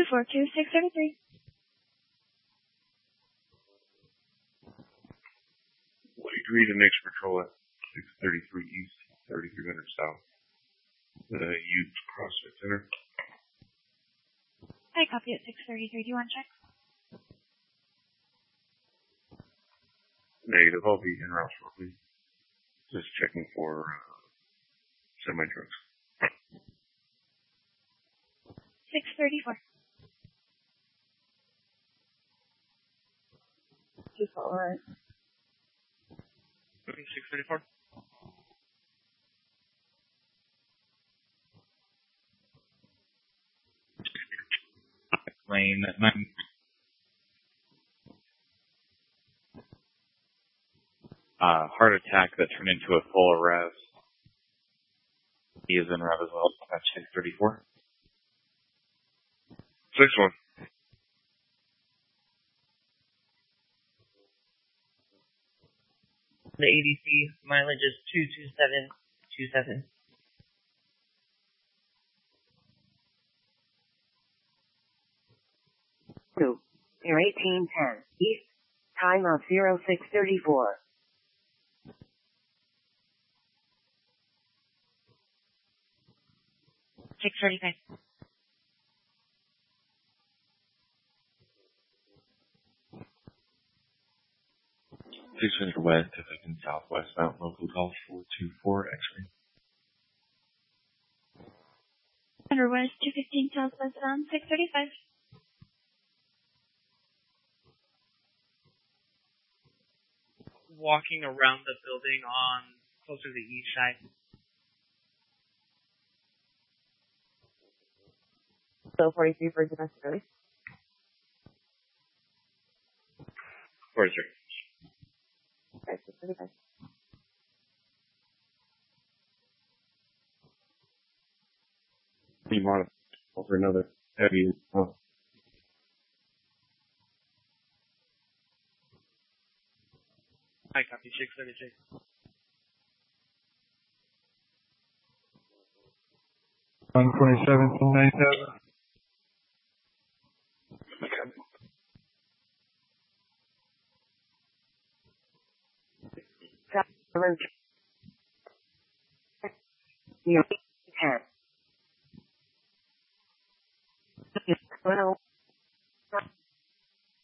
242-633. What degree to next patrol at 633 East, 3300 South. The Youth CrossFit Center. I copy at 633. Do you want to check? Negative. I'll be en route shortly. Just checking for semi-trucks. 634. All right. 634. Lane 9. Heart attack that turned into a full arrest. He is in rev as well. That's 634. 6-1. The ADC mileage is 22727. Near 1810 East, time of 0634. 635. West to 15 Southwest Mountain Local Call 424 X-ray. West 215 Southwest Mountain 635. Walking around the building on closer to the east side. So 43 for domestic release. 43. Okay, 635. Be modified for another heavy. Oh. I copy 636. On 27 to 97. Near